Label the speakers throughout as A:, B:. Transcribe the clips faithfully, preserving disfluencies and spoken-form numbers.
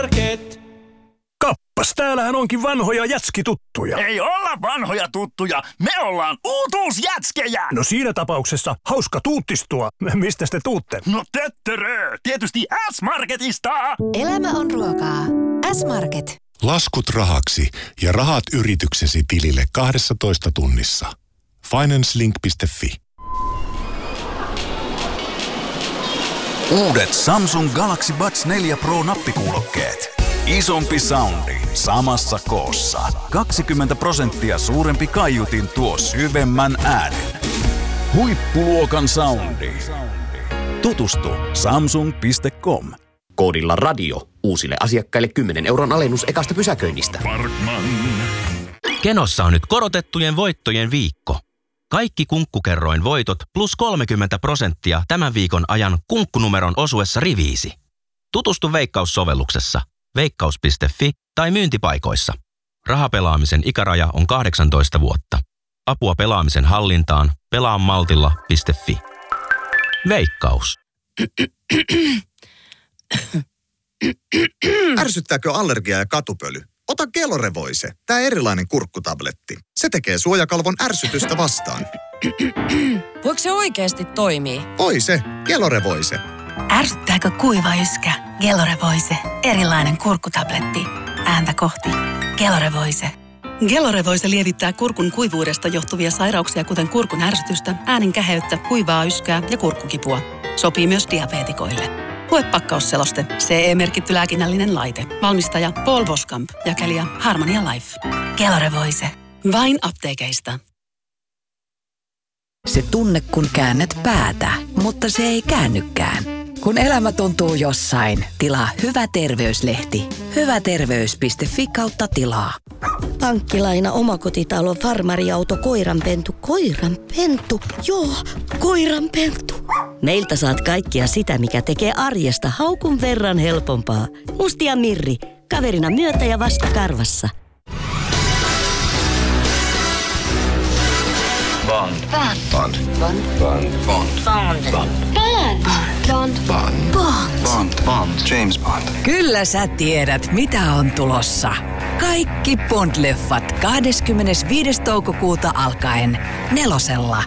A: S-Market.
B: Kappas, täällähän onkin vanhoja jätskituttuja.
C: Ei olla vanhoja tuttuja, me ollaan uutuusjätskejä!
B: No siinä tapauksessa hauska tuuttistua. Mistä te tuutte?
C: No töttörö, tietysti S-Marketista!
D: Elämä on ruokaa. S-Market.
E: Laskut rahaksi ja rahat yrityksesi tilille kahdessatoista tunnissa. Financelink piste fi.
F: Uudet Samsung Galaxy Buds neljä Pro-nappikuulokkeet. Isompi soundi samassa koossa. kaksikymmentä prosenttia suurempi kaiutin tuo syvemmän äänen. Huippuluokan soundi. Tutustu samsung piste com.
G: Koodilla radio. Uusille asiakkaille kymmenen euron alennus ekasta pysäköinnistä.
C: Parkman.
H: Kenossa on nyt korotettujen voittojen viikko. Kaikki kunkkukerroin voitot plus kolmekymmentä prosenttia tämän viikon ajan kunkkunumeron osuessa riviisi. Tutustu Veikkaus-sovelluksessa veikkaus piste fi tai myyntipaikoissa. Rahapelaamisen ikäraja on kahdeksantoista vuotta. Apua pelaamisen hallintaan pelaamaltilla piste fi. Veikkaus.
I: Ärsyttääkö allergia ja katupöly? Ota Gelorevoise, tää erilainen kurkkutabletti. Se tekee suojakalvon ärsytystä vastaan.
J: Voiko se oikeasti toimii?
I: Voi se, Gelorevoise.
K: Ärsyttääkö kuiva yskä? Gelorevoise, erilainen kurkkutabletti. Ääntä kohti. Gelorevoise. Gelorevoise lievittää kurkun kuivuudesta johtuvia sairauksia, kuten kurkun ärsytystä, äänen käheyttä, kuivaa yskää ja kurkkukipua. Sopii myös diabeetikoille. Lue pakkausseloste. C E-merkitty lääkinnällinen laite. Valmistaja Paul Boskamp. Jakelija Harmonia Life. Gelorevoise. Vain apteekeista.
D: Se tunne, kun käännät päätä, mutta se ei käännykään. Kun elämä tuntuu jossain, tilaa Hyvä terveyslehti. Hyväterveys piste fi kautta tilaa.
L: Pankkilaina, omakotitalo, farmariauto, koiranpentu. Koiranpentu? Joo, koiranpentu. Meiltä saat kaikkia sitä, mikä tekee arjesta haukun verran helpompaa. Musti ja Mirri, kaverina myötä ja vasta karvassa.
M: Bond. Bond. Bond. Bond. Bond. Bond. Bond. Bond. Bond. Bond. James Bond.
D: Kyllä sä tiedät, mitä on tulossa. Kaikki Bond-leffat kahdeskymmenesviides toukokuuta alkaen nelosella.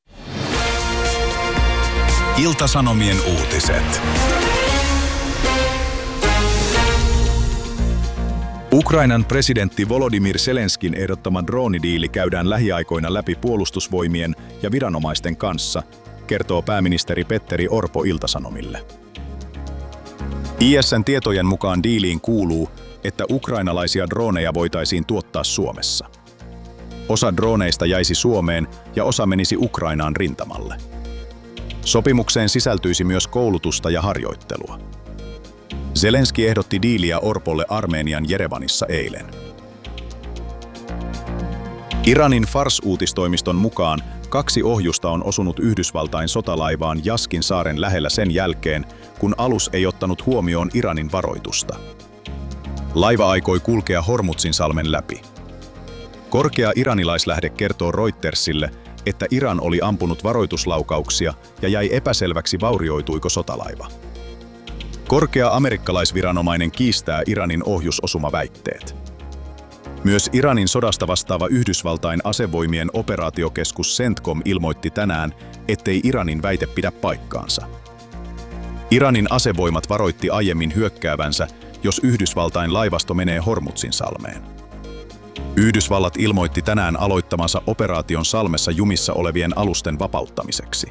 F: Ilta-Sanomien uutiset.
N: Ukrainan presidentti Volodymyr Zelenskin ehdottama droonidiili käydään lähiaikoina läpi puolustusvoimien ja viranomaisten kanssa, kertoo pääministeri Petteri Orpo Ilta-Sanomille. I S:n tietojen mukaan diiliin kuuluu, että ukrainalaisia drooneja voitaisiin tuottaa Suomessa. Osa drooneista jäisi Suomeen ja osa menisi Ukrainaan rintamalle. Sopimukseen sisältyisi myös koulutusta ja harjoittelua. Zelenski ehdotti diiliä Orpolle Armenian Jerevanissa eilen. Iranin Fars-uutistoimiston mukaan kaksi ohjusta on osunut Yhdysvaltain sotalaivaan Jaskin saaren lähellä sen jälkeen, kun alus ei ottanut huomioon Iranin varoitusta. Laiva aikoi kulkea Hormuzin-salmen läpi. Korkea iranilaislähde kertoo Reutersille, että Iran oli ampunut varoituslaukauksia ja jäi epäselväksi, vaurioituiko sotalaiva. Korkea amerikkalaisviranomainen kiistää Iranin ohjusosumaväitteet. Myös Iranin sodasta vastaava Yhdysvaltain asevoimien operaatiokeskus CENTCOM ilmoitti tänään, ettei Iranin väite pidä paikkaansa. Iranin asevoimat varoitti aiemmin hyökkäävänsä, jos Yhdysvaltain laivasto menee Hormuzin salmeen. Yhdysvallat ilmoitti tänään aloittamansa operaation salmessa jumissa olevien alusten vapauttamiseksi.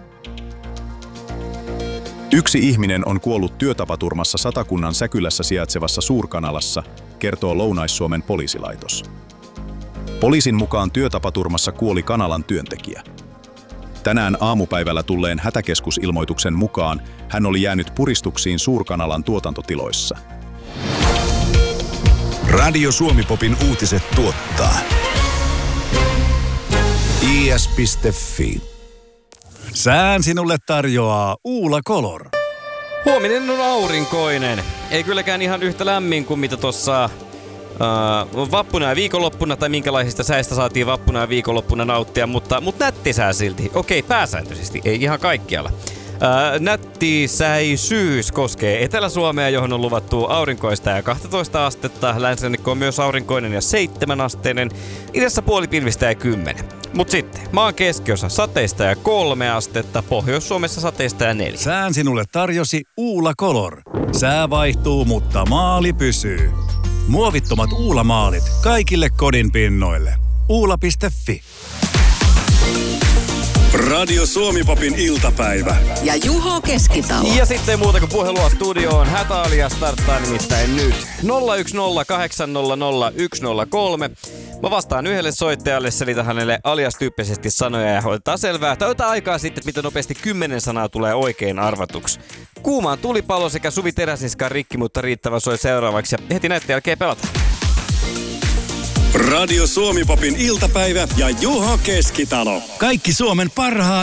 N: Yksi ihminen on kuollut työtapaturmassa Satakunnan Säkylässä sijaitsevassa Suurkanalassa, kertoo Lounais-Suomen poliisilaitos. Poliisin mukaan työtapaturmassa kuoli kanalan työntekijä. Tänään aamupäivällä tulleen hätäkeskusilmoituksen mukaan hän oli jäänyt puristuksiin Suurkanalan tuotantotiloissa.
F: Radio Suomi-popin uutiset tuottaa I S piste fi.
O: Sään sinulle tarjoaa Uula Color.
P: Huominen on aurinkoinen. Ei kylläkään ihan yhtä lämmin kuin mitä tuossa uh, vappuna ja viikonloppuna, tai minkälaisista säistä saatiin vappuna ja viikonloppuna nauttia, mutta, mutta nätti sää silti. Okei, pääsääntöisesti, ei ihan kaikkialla. Ää, nätti säisyys koskee Etelä-Suomea, johon on luvattu aurinkoista ja kaksitoista astetta. Länsirannikko on myös aurinkoinen ja seitsemän asteinen. Idässä puolipilvistä ja kymmenen. Mut sitten, maan keskiosa sateista ja kolme astetta, Pohjois-Suomessa sateista ja neljä.
O: Sään sinulle tarjosi Uula Color. Sää vaihtuu, mutta maali pysyy. Muovittomat Uula-maalit kaikille kodin pinnoille. Uula piste fi.
B: Radio Suomi-popin iltapäivä.
D: Ja Juho Keskitalo.
P: Ja sitten muuta kuin puhelua studioon. Hätäalia starttaa nimittäin nyt. nolla yksi nolla kahdeksan nolla nolla yksi nolla kolme. Mä vastaan yhdelle soittajalle, selitän hänelle alias-tyyppisesti sanoja ja hoidetaan selvää. Tai otetaan aikaa sitten, miten nopeasti kymmenen sanaa tulee oikein arvatuksi. Kuumaan tulipalo sekä Suvi Teräsniskan rikki, mutta riittävä soi seuraavaksi. Ja heti näiden jälkeen pelataan.
B: Radio Suomi-popin iltapäivä ja Juho Keskitalo.
O: Kaikki Suomen parhaat